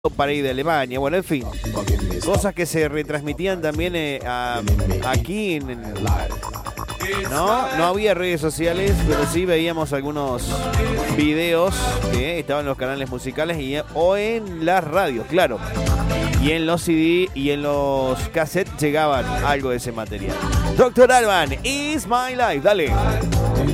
para ir de Alemania, bueno, en fin, cosas que se retransmitían también aquí no había redes sociales, pero sí veíamos algunos videos que estaban en los canales musicales o en las radios, claro, y en los CD y en los cassettes llegaban algo de ese material. Dr. Alban, Is My Life, dale.